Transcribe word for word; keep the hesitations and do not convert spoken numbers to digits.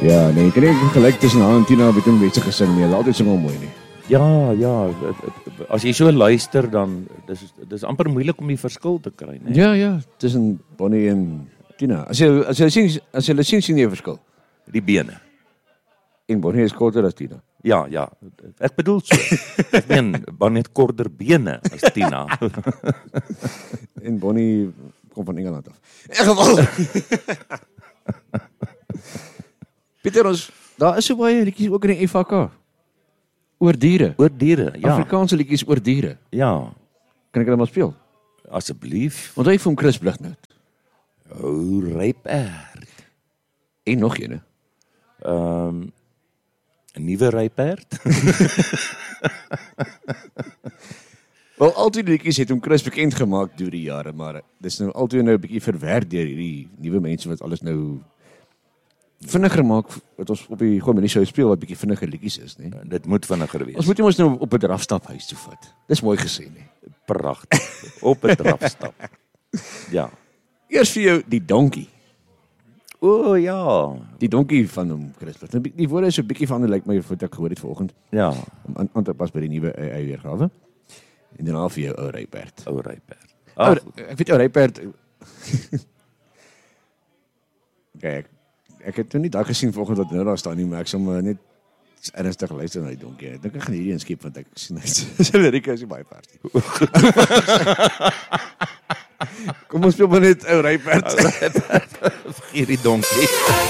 Ja, nee, ek het nie gelyk tussen haar en Tina met hom mense gesing nie. Hulle altyd sing hom mooi nie. Ja, ja, as jy so luister dan dis dis amper moeilik om die verskil te kry, né? Ja, ja, tussen Bonnie en Tina. As jy as jy sien as jy sien sien jy 'n verskil. Die bene. En Bonnie is korter as Tina. Ja, ja. Ek bedoel so. Ek meen Bonnie het korter bene as Tina. En Bonnie kom van Engeland af. In geval. Pieter, ons daar is so baie liedjies ook in die F H K. Oor diere. Oor diere, ja. Afrikaanse liedjies oor diere. Ja. Kan ek hulle maar speel? Asseblief. Want hy vir hom Chris Blighnout. O, ryperd. En nog een. Ehm um, 'n nuwe ryperd. Wel, altyd die liedjies het hom Chris bekend gemaak deur die jare, maar dis nou altyd nou 'n bietjie verwerk deur hierdie nuwe mense wat alles nou vinniger maak, wat ons op die Goeie Show speel wat bietjie vinniger liedjies is, né? Nee? Dit moet vinniger wees. Ons moet ons nou op 'n drafstap huis toe vat. Dis mooi gesê, né? Pragtig. Op 'n drafstap. Ja. Eers vir jou die donkie. O ja. Die donkie van hom Chris. Die woorde is so 'n bietjie van lyk my wat ek gehoor het vanoggend. Ja. Om aan, aan te pas by die nuwe ei weergawe. En dan af vir jou ou ryperd. Ou ryperd. Ou, ek weet ou ryperd. Kyk, ek het nou nie daag gesien vanoggend wat nou daar staan nie, maar ek sal net ernstig luister na die donkie. Ek dink ek gaan hierdie inskep want ek sien hy sy lirieke is nie baie vers nie. Kom ons speel maar net ou ryperd. Vergeet die donkie.